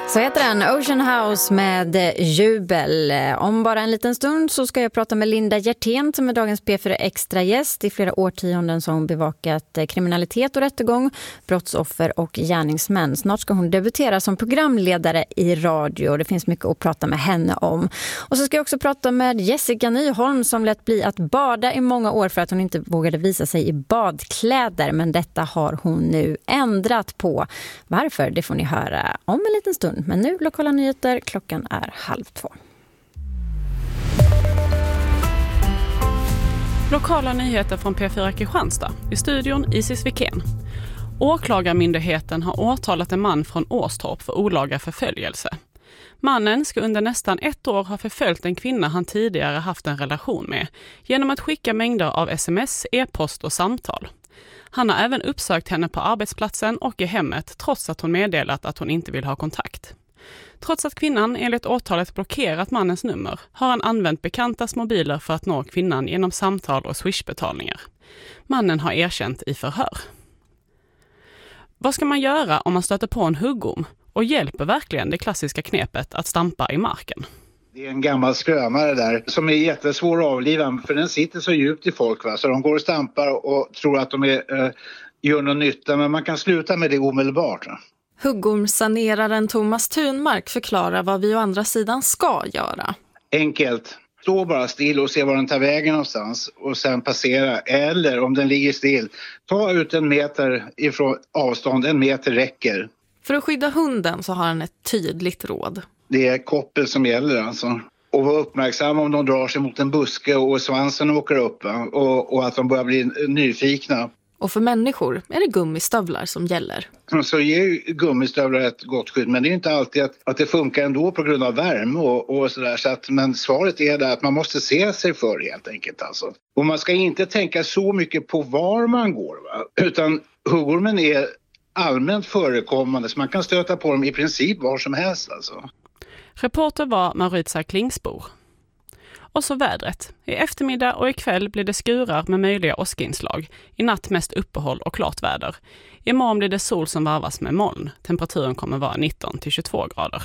Så heter den Ocean House med Jubel. Om bara en liten stund så ska jag prata med Linda Hjertén som är dagens P4 Extra gäst. I flera årtionden så har hon bevakat kriminalitet och rättegång, brottsoffer och gärningsmän. Snart ska hon debutera som programledare i radio. Det finns mycket att prata med henne om. Och så ska jag också prata med Jessica Nyholm som lät bli att bada i många år för att hon inte vågade visa sig i badkläder. Men detta har hon nu ändrat på. Varför? Det får ni höra om en liten stund. Men nu lokala nyheter, klockan är 1:30. Lokala nyheter från P4 Kristianstad. I studion Isis Vikén. Åklagarmyndigheten har åtalat en man från Åstorp för olaga förföljelse. Mannen ska under nästan 1 år ha förföljt en kvinna han tidigare haft en relation med genom att skicka mängder av sms, e-post och samtal. Han har även uppsökt henne på arbetsplatsen och i hemmet trots att hon meddelat att hon inte vill ha kontakt. Trots att kvinnan enligt åtalet blockerat mannens nummer har han använt bekantas mobiler för att nå kvinnan genom samtal och swishbetalningar. Mannen har erkänt i förhör. Vad ska man göra om man stöter på en huggorm? Och hjälper verkligen det klassiska knepet att stampa i marken? Det är en gammal skrönare där som är jättesvår att avliva för den sitter så djupt i folk. Va? Så de går och stampar och tror att de gör någon nytta, men man kan sluta med det omedelbart. Va? Huggormsaneraren Thomas Thunmark förklarar vad vi å andra sidan ska göra. Enkelt. Stå bara still och se var den tar vägen någonstans och sen passera. Eller om den ligger still, ta ut 1 meter ifrån avstånd, 1 meter räcker. För att skydda hunden så har han ett tydligt råd. Det är koppel som gäller alltså. Och vara uppmärksam om de drar sig mot en buske och svansen åker upp. Va? Och att de börjar bli nyfikna. Och för människor är det gummistövlar som gäller. Så ger gummistövlar ett gott skydd, men det är inte alltid att det funkar ändå på grund av värme och sådär. Så att, men svaret är det att man måste se sig för helt enkelt alltså. Och man ska inte tänka så mycket på var man går, va? Utan huggormen är allmänt förekommande så man kan stöta på dem i princip var som helst alltså. Reporter var Maritza Klingsbor. Och så vädret. I eftermiddag och ikväll blir det skurar med möjliga åskinslag. I natt mest uppehåll och klart väder. Imorgon blir det sol som varvas med moln. Temperaturen kommer vara 19-22 grader.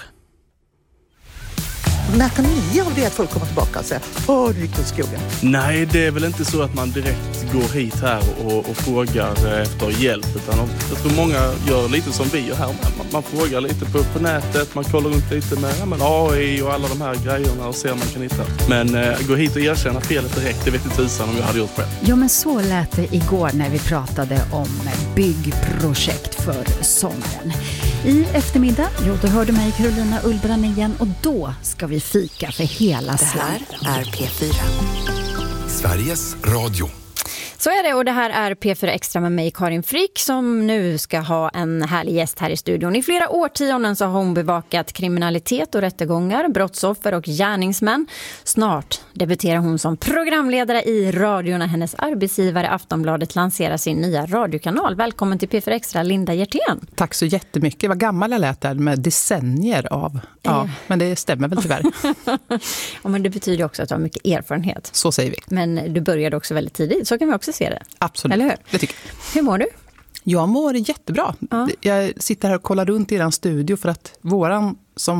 Märker ni av det att folk kommer tillbaka och säger det gick åt skogen? Nej, det är väl inte så att man direkt går hit här och frågar efter hjälp. Utan jag tror många gör lite som vi gör här. Man frågar lite på nätet, man kollar runt lite med AI och alla de här grejerna och ser om man kan hitta. Men gå hit och erkänna felet direkt, det vet inte tusan om jag hade gjort själv. Ja, men så lät det igår när vi pratade om byggprojekt för sommaren. I eftermiddag, då hörde mig Carolina Ullbrand igen och då ska vi fika för hela Sverige. Det här är P4. Sveriges Radio. Så är det, och det här är P4 Extra med mig Karin Frick som nu ska ha en härlig gäst här i studion. I flera årtionden så har hon bevakat kriminalitet och rättegångar, brottsoffer och gärningsmän. Snart debuterar hon som programledare i radio när hennes arbetsgivare Aftonbladet lanserar sin nya radiokanal. Välkommen till P4 Extra, Linda Hjertén. Tack så jättemycket. Vad gammal jag lät där med decennier av. Ja, men det stämmer väl tyvärr. Ja, men det betyder också att du har mycket erfarenhet. Så säger vi. Men du började också väldigt tidigt, så kan vi också se det. Absolut, eller hur? Det tycker jag. Hur mår du? Jag mår jättebra. Ja. Jag sitter här och kollar runt i er studio för att våran som